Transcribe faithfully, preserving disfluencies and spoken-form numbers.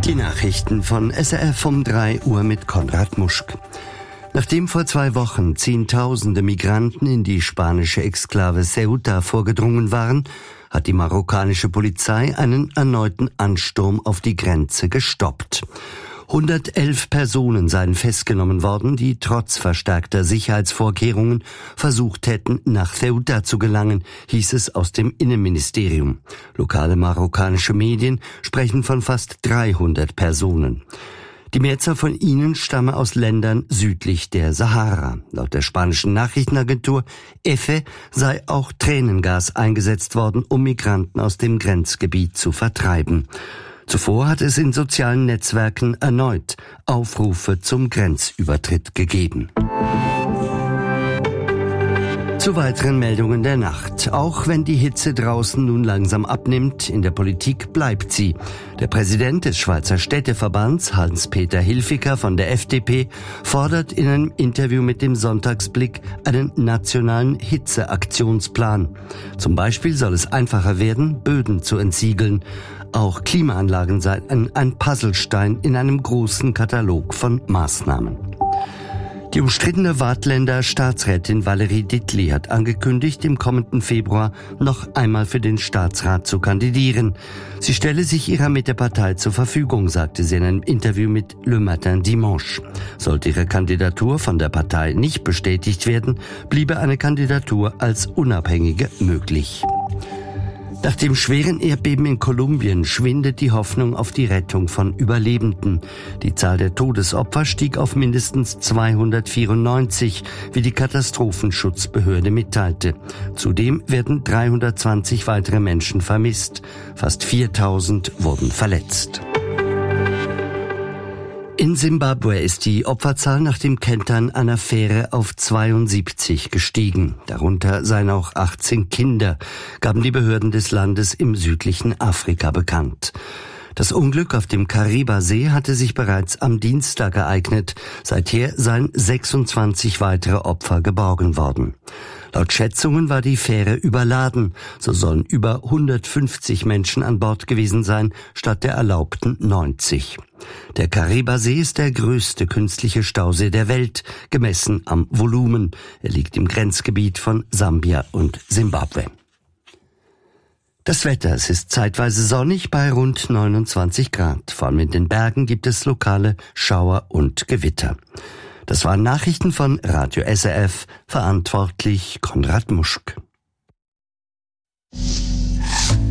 Die Nachrichten von S R F um drei Uhr mit Konrad Muschk. Nachdem vor zwei Wochen Zehntausende Migranten in die spanische Exklave Ceuta vorgedrungen waren, hat die marokkanische Polizei einen erneuten Ansturm auf die Grenze gestoppt. hundertelf Personen seien festgenommen worden, die trotz verstärkter Sicherheitsvorkehrungen versucht hätten, nach Ceuta zu gelangen, hieß es aus dem Innenministerium. Lokale marokkanische Medien sprechen von fast dreihundert Personen. Die Mehrzahl von ihnen stamme aus Ländern südlich der Sahara. Laut der spanischen Nachrichtenagentur EFE sei auch Tränengas eingesetzt worden, um Migranten aus dem Grenzgebiet zu vertreiben. Zuvor hat es in sozialen Netzwerken erneut Aufrufe zum Grenzübertritt gegeben. Zu weiteren Meldungen der Nacht. Auch wenn die Hitze draußen nun langsam abnimmt, in der Politik bleibt sie. Der Präsident des Schweizer Städteverbands, Hans-Peter Hilfiger von der F D P, fordert in einem Interview mit dem Sonntagsblick einen nationalen Hitzeaktionsplan. Zum Beispiel soll es einfacher werden, Böden zu entsiegeln. Auch Klimaanlagen seien ein Puzzlestein in einem großen Katalog von Maßnahmen. Die umstrittene Waadtländer Staatsrätin Valérie Dittli hat angekündigt, im kommenden Februar noch einmal für den Staatsrat zu kandidieren. Sie stelle sich ihrer Mittepartei zur Verfügung, sagte sie in einem Interview mit Le Matin Dimanche. Sollte ihre Kandidatur von der Partei nicht bestätigt werden, bliebe eine Kandidatur als Unabhängige möglich. Nach dem schweren Erdbeben in Kolumbien schwindet die Hoffnung auf die Rettung von Überlebenden. Die Zahl der Todesopfer stieg auf mindestens zweihundertvierundneunzig, wie die Katastrophenschutzbehörde mitteilte. Zudem werden dreihundertzwanzig weitere Menschen vermisst. Fast viertausend wurden verletzt. In Simbabwe ist die Opferzahl nach dem Kentern einer Fähre auf zweiundsiebzig gestiegen. Darunter seien auch achtzehn Kinder, gaben die Behörden des Landes im südlichen Afrika bekannt. Das Unglück auf dem Kariba-See hatte sich bereits am Dienstag ereignet. Seither seien sechsundzwanzig weitere Opfer geborgen worden. Laut Schätzungen war die Fähre überladen. So sollen über hundertfünfzig Menschen an Bord gewesen sein, statt der erlaubten neunzig. Der Kariba-See ist der größte künstliche Stausee der Welt, gemessen am Volumen. Er liegt im Grenzgebiet von Sambia und Simbabwe. Das Wetter, es ist zeitweise sonnig bei rund neunundzwanzig Grad. Vor allem in den Bergen gibt es lokale Schauer und Gewitter. Das waren Nachrichten von Radio S R F, verantwortlich Konrad Muschk.